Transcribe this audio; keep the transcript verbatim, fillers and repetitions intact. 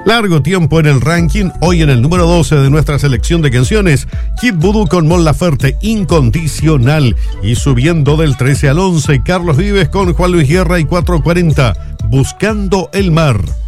Largo tiempo en el ranking, hoy en el número doce de nuestra selección de canciones, Kid Voodoo con Mon Laferte, Incondicional. Y subiendo del trece al once, Carlos Vives con Juan Luis Guerra y cuatrocientos cuarenta, Buscando el Mar.